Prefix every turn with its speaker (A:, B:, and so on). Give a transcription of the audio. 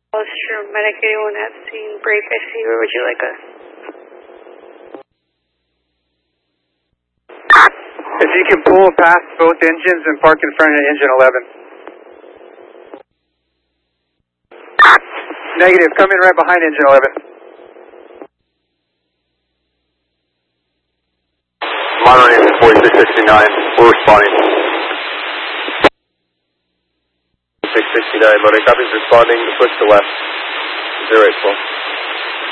A: Medic 81 at scene, break IC, where would you like us?
B: If you can pull past both engines and park in front of engine 11. Negative, come in right behind engine 11.
C: Monitoring 4669, we're responding. 669, Monitoring, copies responding, push to left, 084.